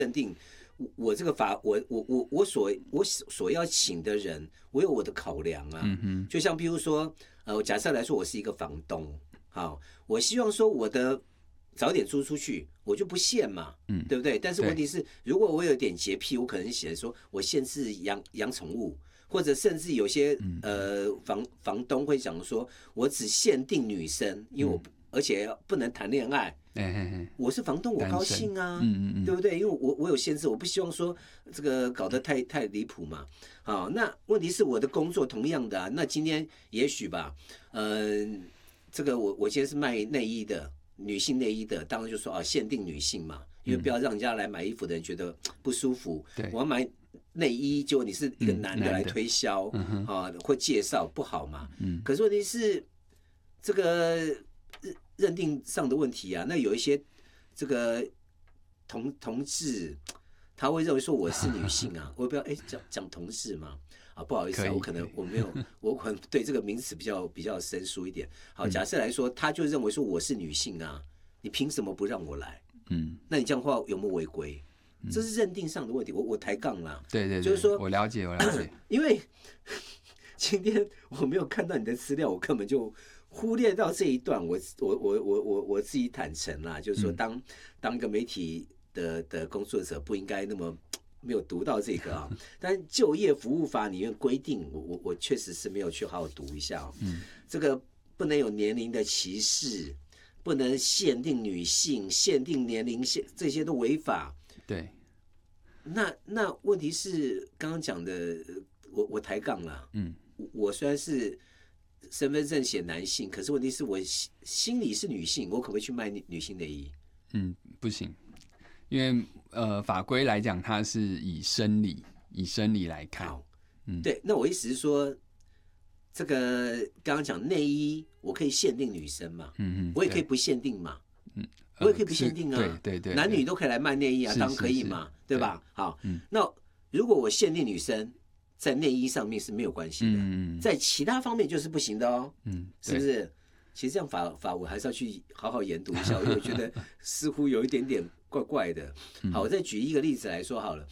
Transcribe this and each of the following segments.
认定我这个我所要请的人，我有我的考量啊。就像比如说，假设来说，我是一个房东，好，我希望说我的早点租出去，我就不限嘛，对不对？但是问题是，如果我有点洁癖，我可能写说我限制养宠物，或者甚至有些房东会讲说，我只限定女生，因为而且不能谈恋爱。我是房东，我高兴啊，对不对？因为我有限制，我不希望说这个搞得太离谱嘛。好，那问题是我的工作同样的啊。那今天也许吧，这个我今天是卖内衣的，女性内衣的，当然就说啊，限定女性嘛，因为不要让人家来买衣服的人觉得不舒服。我要买内衣，结果你是一个男的来推销，或介绍不好嘛。可是问题是这个认定上的问题啊，那有一些这个同志，他会认为说我是女性啊，我不要讲同志嘛，不好意思啊，我可能对这个名词比较生疏一点。好，假设来说，他就认为说我是女性啊，你凭什么不让我来？那你这样的话有没有违规？这是认定上的问题，我抬杠啦。 对， 就是说我了解， 因为今天我没有看到你的资料，我根本就忽略到这一段。我自己坦诚啦，就是说当一个媒体的工作者，不应该那么没有读到这个啊。但就业服务法里面规定，我确实是没有去好好读一下哦。这个不能有年龄的歧视，不能限定女性、限定年龄，这些都违法。 对， 那问题是刚刚讲的，我抬杠啦。我虽然是身份证写男性，可是问题是我心里是女性，我可不可以去卖女性内衣？ 不行，因为法规来讲，它是以生理来看。 对，那我意思是说，这个刚刚讲内衣，我可以限定女生嘛？我也可以不限定嘛？我也可以不限定啊， 对， 男女都可以来卖内衣啊，当然可以嘛，对吧？好，那如果我限定女生在内衣上面是没有关系的，在其他方面就是不行的哦，是不是？其实这样法我还是要去好好研读一下，因为我觉得似乎有一点点怪怪的。好，我再举一个例子来说好了，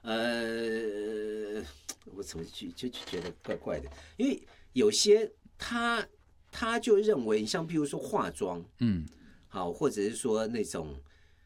我怎么就觉得怪怪的？因为有些他就认为，像譬如说化妆，好，或者是说那种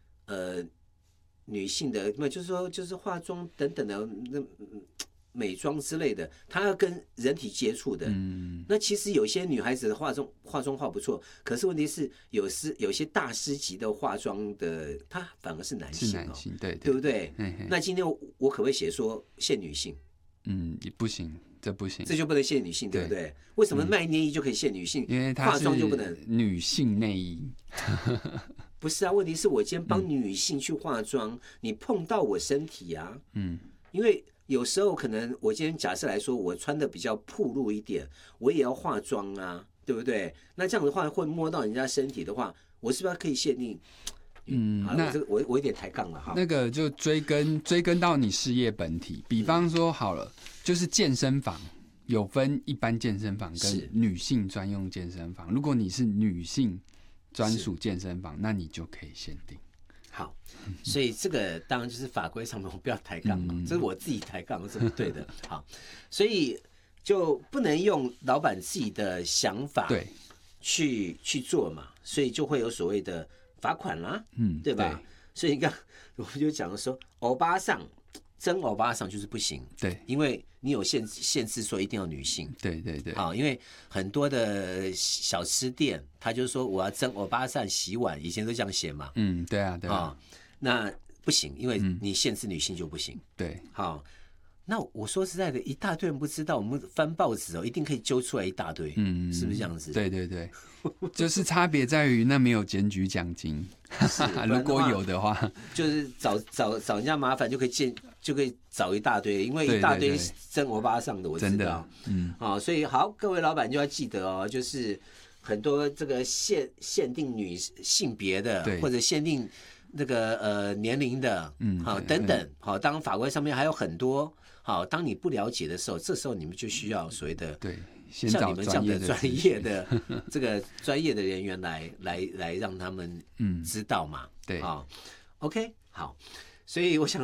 女性的，就是化妆等等的美妆之类的，她要跟人体接触的。那其实有些女孩子的化妆化不错，可是问题是有些大师级的化妆的，她反而是男性哦，对不对？那今天我可不可以写说限女性？ 不行，这不行， 这就不能限女性，对不对？为什么卖内衣就可以限女性， 因为化妆就不能？ 女性内衣不是啊，问题是我今天帮女性去化妆，你碰到我身体啊，因为有时候可能我今天假设来说，我穿的比较暴露一点，我也要化妆啊，对不对？那这样的话会摸到人家身体的话，我是不是可以限定？那我有点抬杠了哈。 那个就追根到你事业本体，比方说好了，就是健身房有分一般健身房跟女性专用健身房。如果你是女性专属健身房，那你就可以限定。 好，所以这个当然就是法规上面我不要抬杠嘛，这是我自己抬杠是不对的。好，所以就不能用老板自己的想法去做嘛，所以就会有所谓的罚款啦，对吧？对，所以你看，我们就讲说，欧巴桑真欧巴桑就是不行， 对， 因为你有限制说一定要女性， 对， 好，因为很多的小吃店，他就说我要真欧巴桑洗碗，以前都这样写嘛， 对啊， 那不行，因为你限制女性就不行， 对， 好。那我说实在的，一大堆人不知道，我们翻报纸一定可以揪出来一大堆，是不是这样子？ 对，就是差别在于那没有检举奖金，如果有的话， 就是找人家麻烦就可以找一大堆，因为一大堆真欧巴桑的，我知道，所以好，各位老板就要记得哦，就是很多这个限定女性别的，或者限定那个年龄的，好等等，好，当然法规上面还有很多。好，当你不了解的时候，这时候你们就需要所谓的像你们这样的专业的这个专业的人员来让他们知道嘛。 对， OK， 好，所以我想。